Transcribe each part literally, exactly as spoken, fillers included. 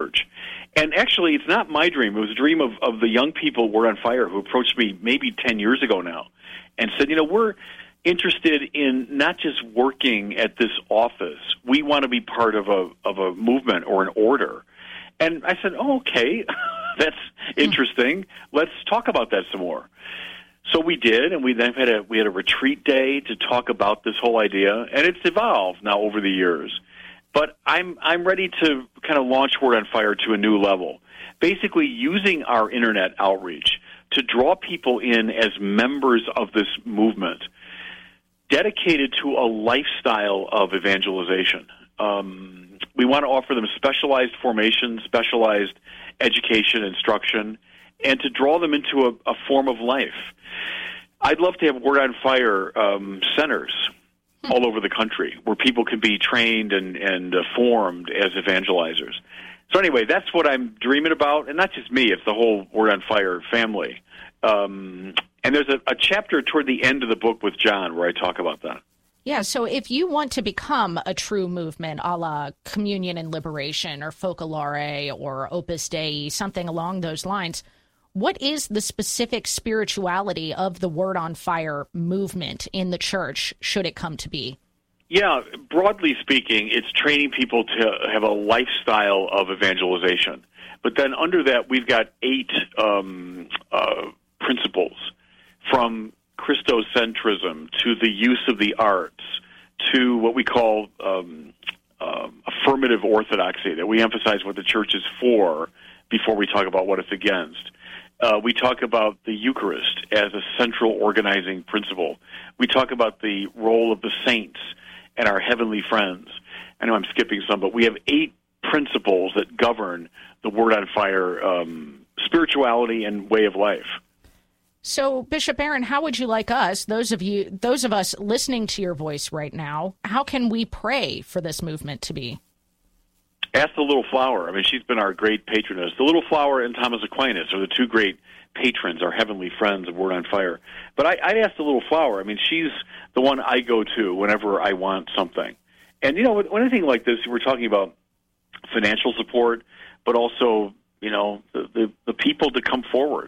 church. And actually, it's not my dream. It was a dream of, of the young people Word on Fire who approached me maybe ten years ago now and said, you know, we're interested in not just working at this office. We want to be part of a of a movement or an order. And I said, oh, okay, that's interesting. Let's talk about that some more. So we did, and we then had a we had a retreat day to talk about this whole idea, and it's evolved now over the years. But I'm I'm ready to kind of launch Word on Fire to a new level, basically using our internet outreach to draw people in as members of this movement, dedicated to a lifestyle of evangelization. Um, we want to offer them specialized formation, specialized education, instruction, and to draw them into a, a form of life. I'd love to have Word on Fire um, centers all over the country where people can be trained and, and uh, formed as evangelizers. So anyway, that's what I'm dreaming about, and not just me, it's the whole Word on Fire family. Um, and there's a, a chapter toward the end of the book with John where I talk about that. Yeah, so if you want to become a true movement a la Communion and Liberation or Focolare or Opus Dei, something along those lines, what is the specific spirituality of the Word on Fire movement in the church, should it come to be? Yeah, broadly speaking, it's training people to have a lifestyle of evangelization. But then under that, we've got eight um, uh, principles, from Christocentrism to the use of the arts to what we call um, uh, affirmative orthodoxy, that we emphasize what the church is for before we talk about what it's against. Uh, we talk about the Eucharist as a central organizing principle. We talk about the role of the saints and our heavenly friends. I know I'm skipping some, but we have eight principles that govern the Word on Fire um, spirituality and way of life. So, Bishop Barron, how would you like us, those of you, those of us listening to your voice right now, how can we pray for this movement to be? Ask the Little Flower. I mean, she's been our great patroness. The Little Flower and Thomas Aquinas are the two great patrons, our heavenly friends of Word on Fire. But I, I'd ask the Little Flower. I mean, she's the one I go to whenever I want something. And, you know, when anything like this, we're talking about financial support, but also, you know, the, the, the people to come forward.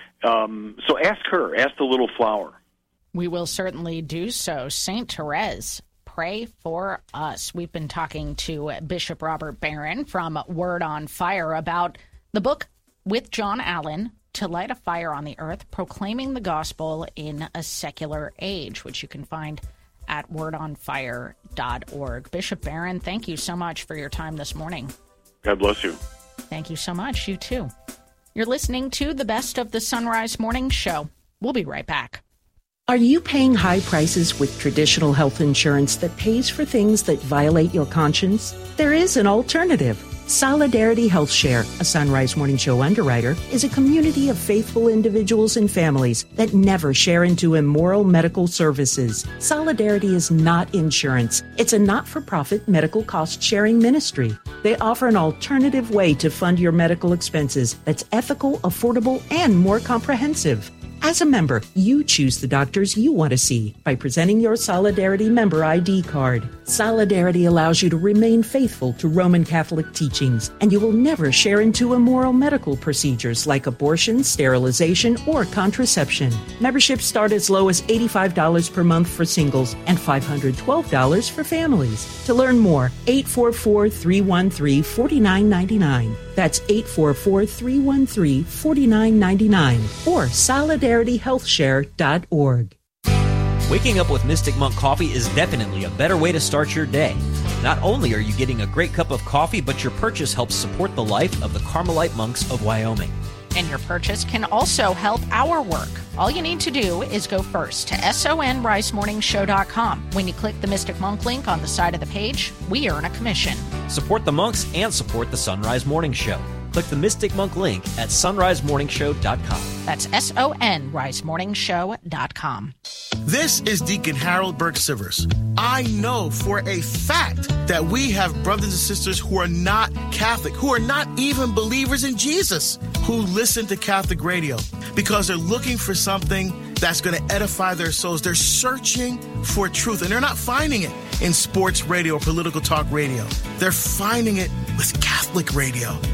Um, so ask her. Ask the Little Flower. We will certainly do so. Saint Therese, pray for us. We've been talking to Bishop Robert Barron from Word on Fire about the book with John Allen, To Light a Fire on the Earth, Proclaiming the Gospel in a Secular Age, which you can find at word on fire dot org. Bishop Barron, thank you so much for your time this morning. God bless you. Thank you so much. You too. You're listening to the Best of the Sunrise Morning Show. We'll be right back. Are you paying high prices with traditional health insurance that pays for things that violate your conscience? There is an alternative. Solidarity Health Share, a Sunrise Morning Show underwriter, is a community of faithful individuals and families that never share into immoral medical services. Solidarity is not insurance. It's a not-for-profit medical cost-sharing ministry. They offer an alternative way to fund your medical expenses that's ethical, affordable, and more comprehensive. As a member, you choose the doctors you want to see by presenting your Solidarity member I D card. Solidarity allows you to remain faithful to Roman Catholic teachings, and you will never share into immoral medical procedures like abortion, sterilization, or contraception. Memberships start as low as eighty-five dollars per month for singles and five hundred twelve dollars for families. To learn more, eight four four, three one three, four nine nine nine. That's eight four four, three one three, four nine nine nine or solidarity health share dot org. Waking up with Mystic Monk coffee is definitely a better way to start your day. Not only are you getting a great cup of coffee, but your purchase helps support the life of the Carmelite monks of Wyoming. And your purchase can also help our work. All you need to do is go first to son rise morning show dot com. When you click the Mystic Monk link on the side of the page, we earn a commission. Support the monks and support the Sunrise Morning Show. Click the Mystic Monk link at sunrise morning show dot com. That's son rise morning show dot com. This is Deacon Harold Burke Sivers. I know for a fact that we have brothers and sisters who are not Catholic, who are not even believers in Jesus, who listen to Catholic radio because they're looking for something that's going to edify their souls. They're searching for truth, and they're not finding it in sports radio or political talk radio. They're finding it with Catholic radio.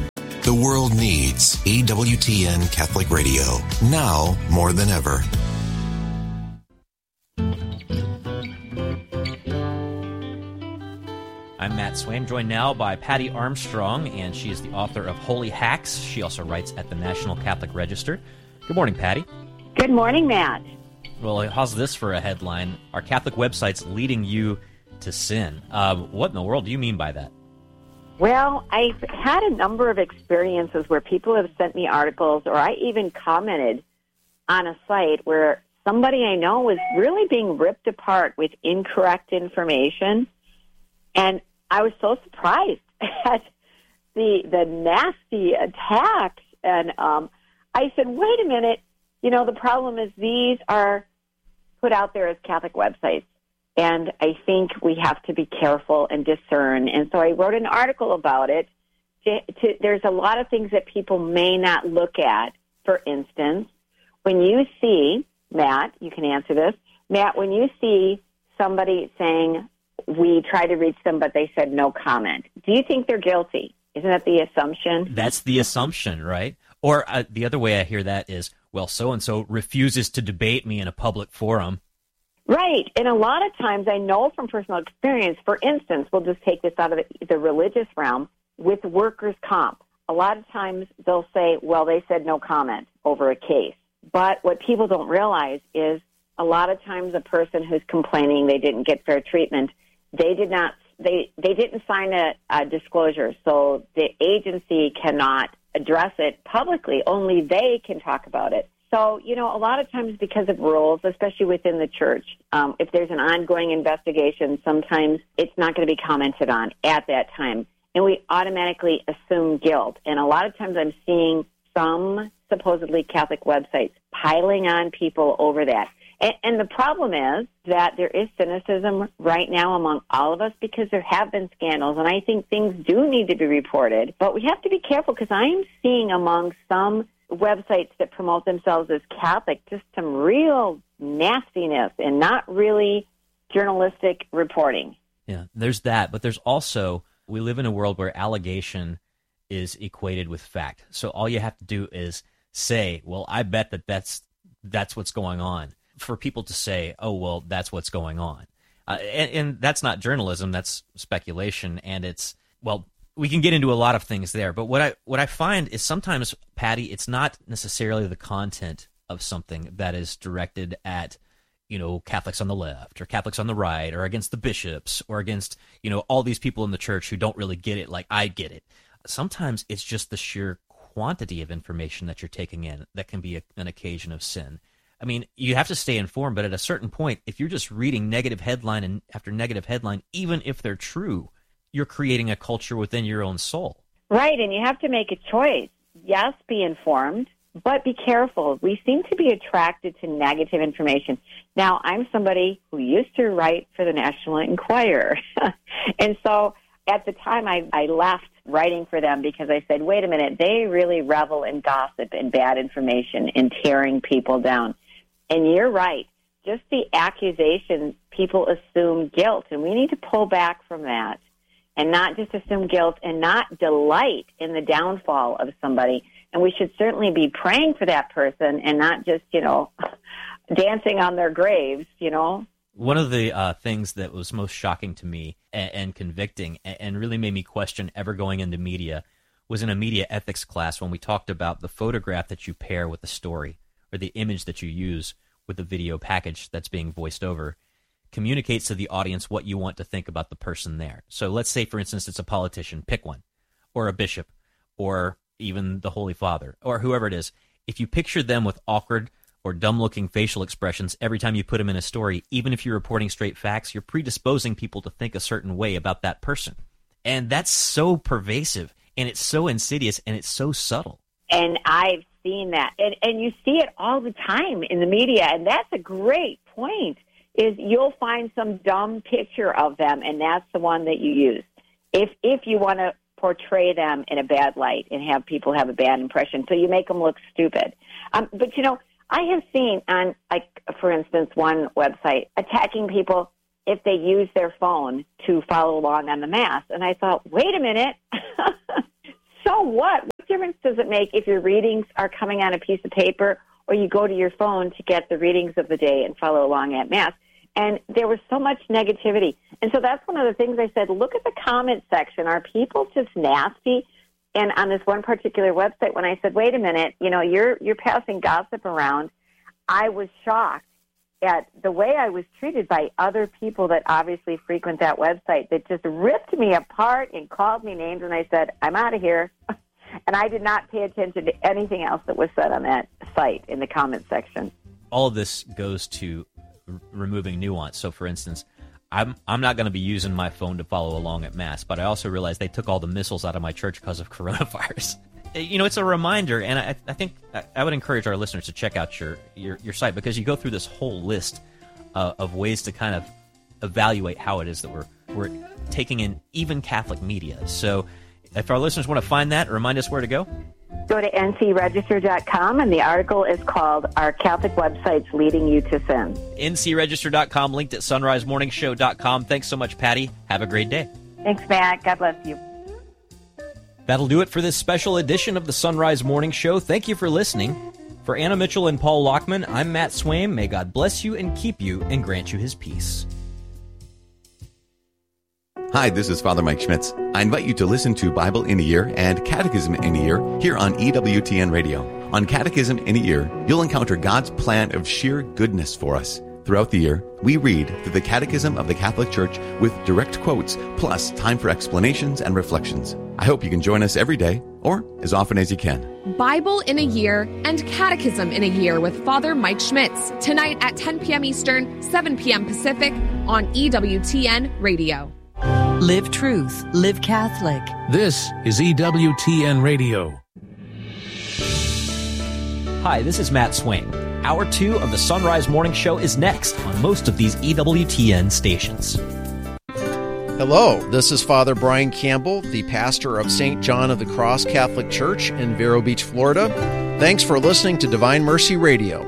The world needs E W T N Catholic Radio, now more than ever. I'm Matt Swaim, joined now by Patty Armstrong, and she is the author of Holy Hacks. She also writes at the National Catholic Register. Good morning, Patty. Good morning, Matt. Well, how's this for a headline? Are Catholic websites leading you to sin? Uh, what in the world do you mean by that? Well, I've had a number of experiences where people have sent me articles, or I even commented on a site where somebody I know was really being ripped apart with incorrect information. And I was so surprised at the the nasty attacks. And um, I said, wait a minute, you know, the problem is these are put out there as Catholic websites. And I think we have to be careful and discern. And so I wrote an article about it. To, to, there's a lot of things that people may not look at. For instance, when you see, Matt, you can answer this, Matt, when you see somebody saying, we tried to reach them, but they said no comment, do you think they're guilty? Isn't that the assumption? That's the assumption, right? Or uh, the other way I hear that is, well, so-and-so refuses to debate me in a public forum. Right. And a lot of times I know from personal experience, for instance, we'll just take this out of the, the religious realm, with workers' comp. A lot of times they'll say, well, they said no comment over a case. But what people don't realize is a lot of times a person who's complaining they didn't get fair treatment, they did not, they, they didn't sign a, a disclosure. So the agency cannot address it publicly. Only they can talk about it. So, you know, a lot of times because of rules, especially within the church, um, if there's an ongoing investigation, sometimes it's not going to be commented on at that time. And we automatically assume guilt. And a lot of times I'm seeing some supposedly Catholic websites piling on people over that. And, and the problem is that there is cynicism right now among all of us because there have been scandals. And I think things do need to be reported. But we have to be careful because I'm seeing among some websites that promote themselves as Catholic just some real nastiness and not really journalistic reporting. Yeah, there's that. But there's also, we live in a world where allegation is equated with fact. So all you have to do is say, well, I bet that that's, that's what's going on. For people to say, oh, well, that's what's going on. Uh, and, and that's not journalism, that's speculation. And it's, well, we can get into a lot of things there, but what I what I find is sometimes, Patty, it's not necessarily the content of something that is directed at, you know, Catholics on the left or Catholics on the right or against the bishops or against, you know, all these people in the church who don't really get it like I get it. Sometimes it's just the sheer quantity of information that you're taking in that can be a, an occasion of sin. I mean, you have to stay informed, but at a certain point, if you're just reading negative headline and after negative headline, even if they're true, you're creating a culture within your own soul. Right, and you have to make a choice. Yes, be informed, but be careful. We seem to be attracted to negative information. Now, I'm somebody who used to write for the National Enquirer. And so at the time, I, I left writing for them because I said, wait a minute, they really revel in gossip and bad information and tearing people down. And you're right. Just the accusation, people assume guilt, and we need to pull back from that. And not just assume guilt and not delight in the downfall of somebody. And we should certainly be praying for that person and not just, you know, dancing on their graves, you know. One of the uh, things that was most shocking to me and, and convicting and, and really made me question ever going into media was in a media ethics class when we talked about the photograph that you pair with the story or the image that you use with the video package that's being voiced over communicates to the audience what you want to think about the person there. So let's say, for instance, it's a politician, pick one, or a bishop, or even the Holy Father, or whoever it is. If you picture them with awkward or dumb-looking facial expressions every time you put them in a story, even if you're reporting straight facts, you're predisposing people to think a certain way about that person. And that's so pervasive, and it's so insidious, and it's so subtle. And I've seen that. And, and you see it all the time in the media, and that's a great point. Is you'll find some dumb picture of them, and that's the one that you use. If if you want to portray them in a bad light and have people have a bad impression, so you make them look stupid. Um, but, you know, I have seen on, like, for instance, one website attacking people if they use their phone to follow along on the Mass. And I thought, wait a minute, so what? What's difference does it make if your readings are coming on a piece of paper or you go to your phone to get the readings of the day and follow along at Mass? And there was so much negativity. And so that's one of the things I said, look at the comment section. Are people just nasty? And on this one particular website, when I said, wait a minute, you know, you're you're passing gossip around, I was shocked at the way I was treated by other people that obviously frequent that website that just ripped me apart and called me names. And I said, I'm out of here. And I did not pay attention to anything else that was said on that site in the comment section. All of this goes to r- removing nuance. So, for instance, I'm I'm not going to be using my phone to follow along at Mass, but I also realized they took all the missiles out of my church because of coronavirus. You know, it's a reminder, and I, I think I would encourage our listeners to check out your, your, your site, because you go through this whole list uh, of ways to kind of evaluate how it is that we're we're taking in even Catholic media. So if our listeners want to find that, remind us where to go. Go to N C register dot com, and the article is called Are Catholic Websites Leading You to Sin? N C register dot com, linked at sunrise morning show dot com. Thanks so much, Patty. Have a great day. Thanks, Matt. God bless you. That'll do it for this special edition of the Sunrise Morning Show. Thank you for listening. For Anna Mitchell and Paul Lockman, I'm Matt Swaim. May God bless you and keep you and grant you his peace. Hi, this is Father Mike Schmitz. I invite you to listen to Bible in a Year and Catechism in a Year here on E W T N Radio. On Catechism in a Year, you'll encounter God's plan of sheer goodness for us. Throughout the year, we read through the Catechism of the Catholic Church with direct quotes, plus time for explanations and reflections. I hope you can join us every day, or as often as you can. Bible in a Year and Catechism in a Year with Father Mike Schmitz, tonight at ten p.m. Eastern, seven p.m. Pacific on E W T N Radio. Live truth, live Catholic. This is E W T N Radio. Hi, this is Matt Swaim. Hour two of the Sunrise Morning Show is next on most of these E W T N stations. Hello, this is Father Brian Campbell, the pastor of Saint John of the Cross Catholic Church in Vero Beach, Florida. Thanks for listening to Divine Mercy Radio.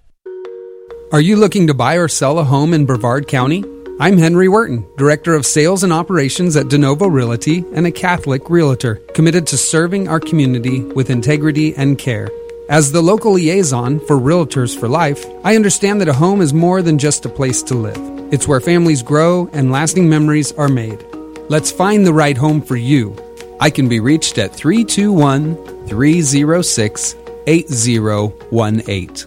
Are you looking to buy or sell a home in Brevard County? I'm Henry Wharton, Director of Sales and Operations at DeNovo Realty and a Catholic Realtor, committed to serving our community with integrity and care. As the local liaison for Realtors for Life, I understand that a home is more than just a place to live. It's where families grow and lasting memories are made. Let's find the right home for you. I can be reached at three two one, three oh six, eight oh one eight.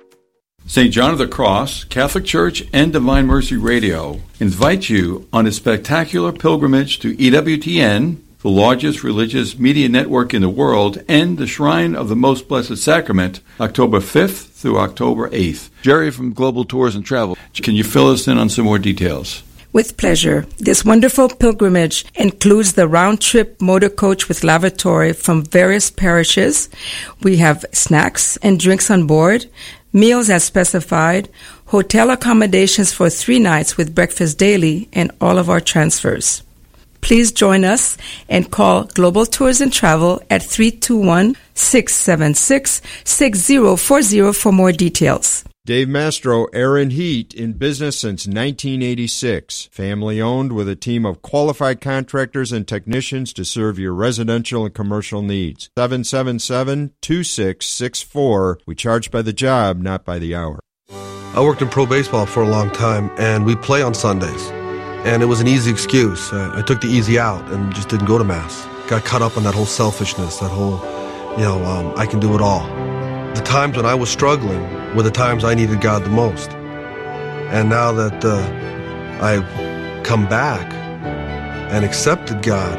Saint John of the Cross, Catholic Church, and Divine Mercy Radio invite you on a spectacular pilgrimage to E W T N, the largest religious media network in the world, and the Shrine of the Most Blessed Sacrament, October fifth through October eighth. Jerry from Global Tours and Travel, can you fill us in on some more details? With pleasure. This wonderful pilgrimage includes the round-trip motor coach with lavatory from various parishes. We have snacks and drinks on board, meals as specified, hotel accommodations for three nights with breakfast daily, and all of our transfers. Please join us and call Global Tours and Travel at three two one, six seven six, six zero four zero for more details. Dave Mastro, Air and Heat, in business since nineteen eighty-six. Family owned with a team of qualified contractors and technicians to serve your residential and commercial needs. seven seven seven, two six six four. We charge by the job, not by the hour. I worked in pro baseball for a long time, and we play on Sundays. And it was an easy excuse. Uh, I took the easy out and just didn't go to Mass. Got caught up in that whole selfishness, that whole, you know, um, I can do it all. The times when I was struggling were the times I needed God the most. And now that uh, I've come back and accepted God,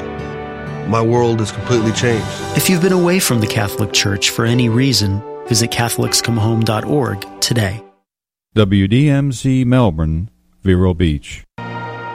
my world is completely changed. If you've been away from the Catholic Church for any reason, visit Catholics Come Home dot org today. W D M C Melbourne, Vero Beach.